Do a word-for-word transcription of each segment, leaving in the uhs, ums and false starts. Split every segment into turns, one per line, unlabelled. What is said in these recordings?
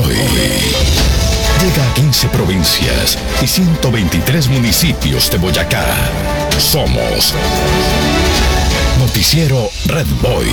Boy. Llega a quince provincias y ciento veintitrés municipios de Boyacá. Somos Noticiero Red Boy.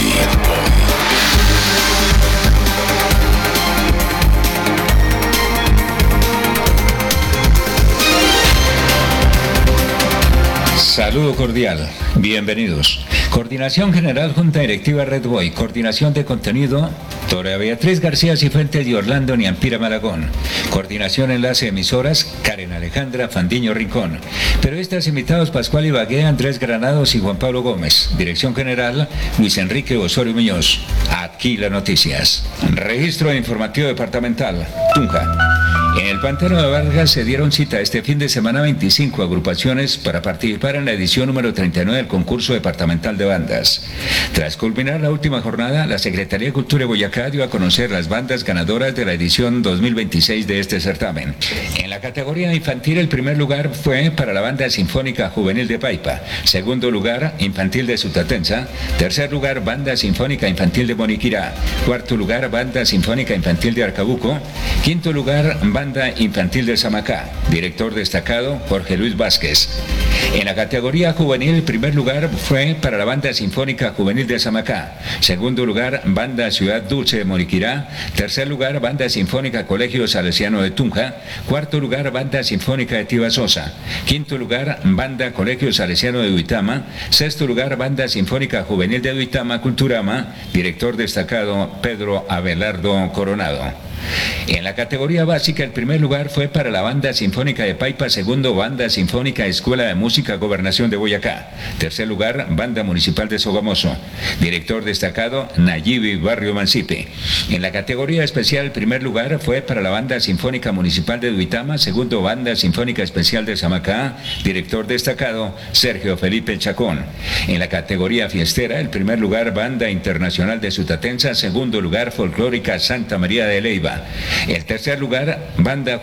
Saludo cordial, bienvenidos. Coordinación General Junta Directiva Red Boy, Coordinación de Contenido, Dora Beatriz García Cifuentes y Orlando Niampira Malagón. Coordinación Enlace Emisoras, Karen Alejandra Fandiño Rincón. Periodistas invitados Pascual Ibagué, Andrés Granados y Juan Pablo Gómez. Dirección General Luis Enrique Osorio Muñoz. Aquí las noticias. Registro Informativo Departamental, Tunja. En el Pantano de Vargas se dieron cita este fin de semana veinticinco agrupaciones para participar en la edición número treinta y nueve del concurso departamental de bandas. Tras culminar la última jornada, la Secretaría de Cultura de Boyacá dio a conocer las bandas ganadoras de la edición dos mil veintiséis de este certamen. En la categoría infantil, el primer lugar fue para la Banda Sinfónica Juvenil de Paipa, segundo lugar, Infantil de Sutatenza, tercer lugar, Banda Sinfónica Infantil de Moniquirá, cuarto lugar, Banda Sinfónica Infantil de Arcabuco, quinto lugar, Banda Infantil de Samacá, director destacado Jorge Luis Vázquez. En la categoría juvenil, el primer lugar fue para la Banda Sinfónica Juvenil de Samacá, segundo lugar, Banda Ciudad Dulce de Moriquirá, tercer lugar, Banda Sinfónica Colegio Salesiano de Tunja, cuarto lugar, Banda Sinfónica de Tibasosa, quinto lugar, Banda Colegio Salesiano de Duitama, sexto lugar, Banda Sinfónica Juvenil de Duitama Culturama, director destacado Pedro Abelardo Coronado. En la categoría básica, el primer lugar fue para la Banda Sinfónica de Paipa, segundo, Banda Sinfónica Escuela de Música Gobernación de Boyacá, tercer lugar, Banda Municipal de Sogamoso, director destacado Nayibi Barrio Mancipe. En la categoría especial, el primer lugar fue para la Banda Sinfónica Municipal de Duitama, segundo, Banda Sinfónica Especial de Samacá, director destacado Sergio Felipe Chacón. En la categoría fiestera, el primer lugar, Banda Internacional de Sutatenza, segundo lugar, Folclórica Santa María de Leiva. El tercer lugar, Banda